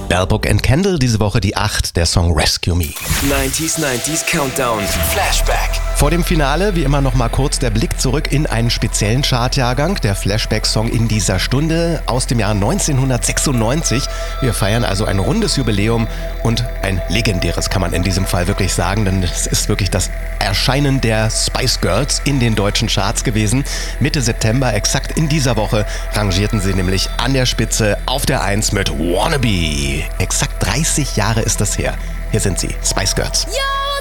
Bell Book and Candle, diese Woche die 8, der Song Rescue Me. 90s Countdown. Flashback. Vor dem Finale, wie immer, noch mal kurz der Blick zurück in einen speziellen Chartjahrgang. Der Flashback-Song in dieser Stunde aus dem Jahr 1996. Wir feiern also ein rundes Jubiläum und ein legendäres, kann man in diesem Fall wirklich sagen, denn es ist wirklich das Erscheinen der Spice Girls in den deutschen Charts gewesen. Mitte September, exakt in dieser Woche, rangierten sie nämlich an der Spitze auf der 1 mit Wannabe. Exakt 30 Jahre ist das her. Hier sind sie, Spice Girls. Ja!